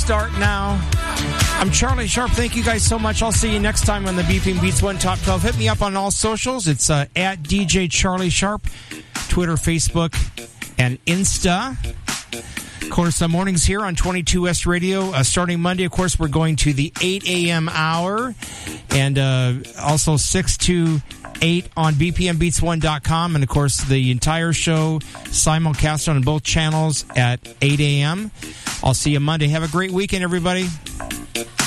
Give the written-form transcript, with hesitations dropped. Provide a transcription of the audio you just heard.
start now. I'm Charlie Sharp. Thank you guys so much. I'll see you next time on the BP Beats 1 Top 12. Hit me up on all socials. It's at DJ Charlie Sharp, Twitter, Facebook, and Insta. Of course, mornings here on 22S Radio. Starting Monday, of course, we're going to the 8 a.m. hour. And also 6 to 8 on bpmbeats1.com. And, of course, the entire show simulcast on both channels at 8 a.m. I'll see you Monday. Have a great weekend, everybody.